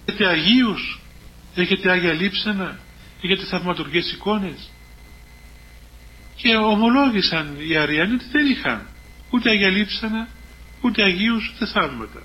Έχετε Αγίους, έχετε Άγια Λείψανα, έχετε θαυματουργές εικόνες. Και ομολόγησαν οι Αριανοί ότι δεν είχαν ούτε Άγια Λείψανα, ούτε Αγίους, ούτε θαύματα.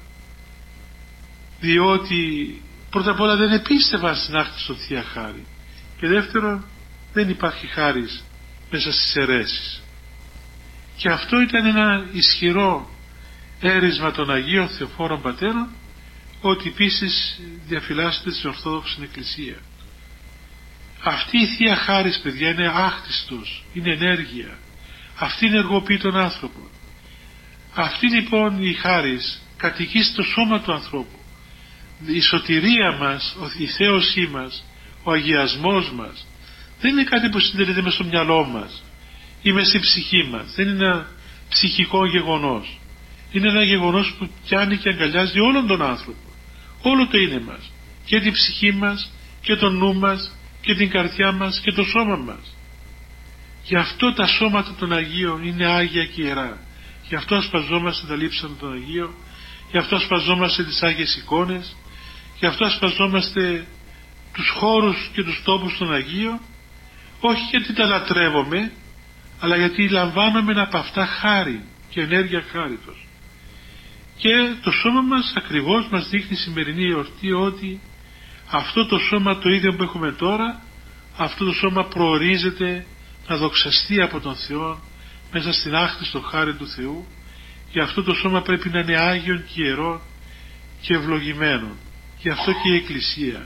Διότι πρώτα απ' όλα δεν επίστευαν στην άκτιστον Θεία Χάρη, και δεύτερον δεν υπάρχει χάρις μέσα στις αιρέσεις. Και αυτό ήταν ένα ισχυρό έρισμα των Αγίων Θεοφόρων Πατέρων, ότι επίσης διαφυλάσσεται στην Ορθόδοξη Εκκλησία. Αυτή η Θεία Χάρις, παιδιά, είναι άκτιστος, είναι ενέργεια. Αυτή ενεργοποιεί τον άνθρωπο. Αυτή λοιπόν η χάρις κατοικεί στο σώμα του ανθρώπου. Η σωτηρία μας, η θέωσή μας, ο αγιασμός μας δεν είναι κάτι που συντελείται μες στο μυαλό μας ή μες στην ψυχή μας. Δεν είναι ένα ψυχικό γεγονός. Είναι ένα γεγονός που πιάνει και αγκαλιάζει όλον τον άνθρωπο, όλο το είναι μας, και την ψυχή μας και τον νου μας και την καρδιά μας και το σώμα μας. Γι' αυτό τα σώματα των Αγίων είναι άγια και ιερά. Γι' αυτό ασπαζόμαστε τα λείψανα των Αγίων, γι' αυτό ασπαζόμαστε τις Άγιες εικόνες, γι' αυτό ασπαζόμαστε τους χώρους και τους τόπους των Αγίων, όχι γιατί τα λατρεύουμε, αλλά γιατί λαμβάνουμε από αυτά χάρη και ενέργεια χάριτος. Και το σώμα μας ακριβώς μας δείχνει η σημερινή εορτή ότι αυτό το σώμα το ίδιο που έχουμε τώρα, αυτό το σώμα προορίζεται να δοξαστεί από τον Θεό μέσα στην άκτιστο χάρη του Θεού. Γι' αυτό το σώμα πρέπει να είναι άγιον και ιερό και ευλογημένο. Γι' αυτό και η Εκκλησία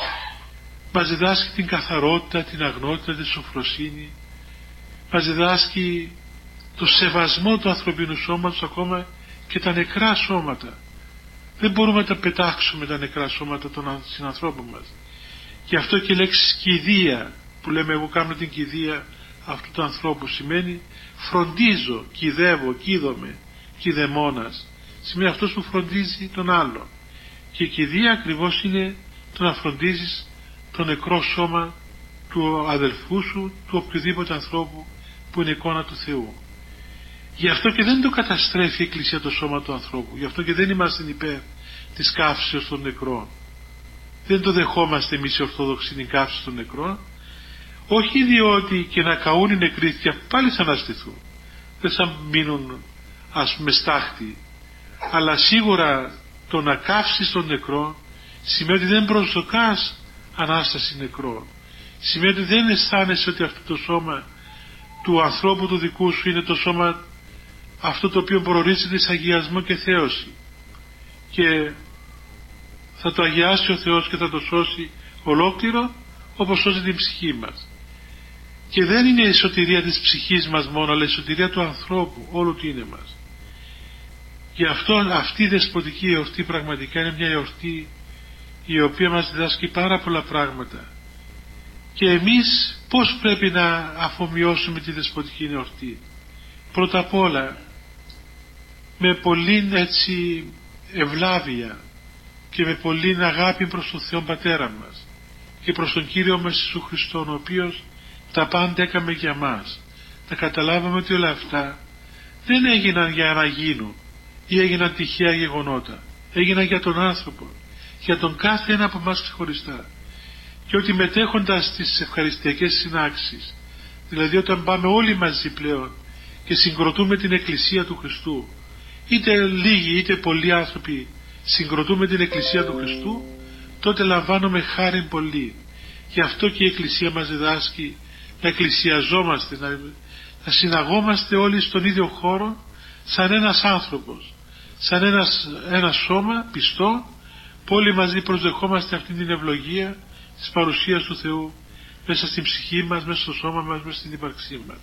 μας διδάσκει την καθαρότητα, την αγνότητα, τη σοφροσύνη, μας διδάσκει το σεβασμό του ανθρωπίνου σώματος, ακόμα και τα νεκρά σώματα. Δεν μπορούμε να τα πετάξουμε τα νεκρά σώματα των συνανθρώπων μας. Γι' αυτό και η λέξη κηδεία, που λέμε εγώ κάνω την κηδεία αυτού του ανθρώπου, σημαίνει φροντίζω, κηδεύω, κηδόμαι, κηδεμόνας. Σημαίνει αυτός που φροντίζει τον άλλο. Και η κηδεία ακριβώς είναι το να φροντίζεις το νεκρό σώμα του αδελφού σου, του οποιοδήποτε ανθρώπου που είναι εικόνα του Θεού. Γι' αυτό και δεν το καταστρέφει η Εκκλησία το σώμα του ανθρώπου. Γι' αυτό και δεν είμαστε υπέρ της καύσεως των νεκρών. Δεν το δεχόμαστε εμείς οι Ορθόδοξοι την καύση των νεκρών. Όχι διότι και να καούν οι νεκροί και πάλι θα αναστηθούν. Δεν θα μείνουν ας πούμε στάχτη. Αλλά σίγουρα το να καύσεις τον νεκρό σημαίνει ότι δεν προσδοκάς Ανάσταση νεκρών. Σημαίνει ότι δεν αισθάνεσαι ότι αυτό το σώμα του ανθρώπου του δικού σου είναι το σώμα αυτό το οποίο προορίζεται σε αγιασμό και θέωση, και θα το αγιάσει ο Θεός και θα το σώσει ολόκληρο όπως σώζει την ψυχή μας. Και δεν είναι η σωτηρία της ψυχής μας μόνο, αλλά η σωτηρία του ανθρώπου, όλου του είναι μας. Γι' αυτό αυτή η δεσποτική εορτή πραγματικά είναι μια εορτή η οποία μας διδάσκει πάρα πολλά πράγματα. Και εμείς πώς πρέπει να αφομοιώσουμε τη δεσποτική εορτή? Πρώτα απ' όλα με πολλήν έτσι ευλάβεια και με πολλήν αγάπη προς τον Θεό Πατέρα μας και προς τον Κύριο μας Ιησού Χριστόν, ο οποίος τα πάντα έκαμε για μας. Να καταλάβουμε ότι όλα αυτά δεν έγιναν για να γίνουν ή έγιναν τυχαία γεγονότα. Έγιναν για τον άνθρωπο, για τον κάθε ένα από εμάς ξεχωριστά. Και ότι μετέχοντας στις ευχαριστιακές συνάξεις, δηλαδή όταν πάμε όλοι μαζί πλέον και συγκροτούμε την Εκκλησία του Χριστού, είτε λίγοι είτε πολλοί άνθρωποι συγκροτούμε την Εκκλησία του Χριστού, τότε λαμβάνουμε χάριν πολύ. Γι' αυτό και η Εκκλησία μας διδάσκει να εκκλησιαζόμαστε, να συναγόμαστε όλοι στον ίδιο χώρο, σαν ένας άνθρωπος, σαν ένα σώμα πιστό, που όλοι μαζί προσδεχόμαστε αυτή την ευλογία της παρουσίας του Θεού μέσα στην ψυχή μας, μέσα στο σώμα μας, μέσα στην ύπαρξή μας.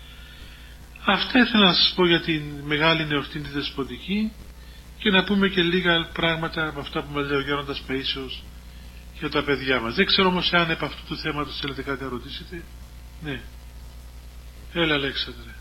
Αυτά ήθελα να σας πω για την μεγάλη εορτή τη δεσποτική, και να πούμε και λίγα πράγματα από αυτά που μας λέει ο Γέροντας Παΐσιος για τα παιδιά μας. Δεν ξέρω όμως αν επ' αυτού του θέματος θέλετε κάτι να ρωτήσετε. Ναι. Έλα Αλέξανδρε.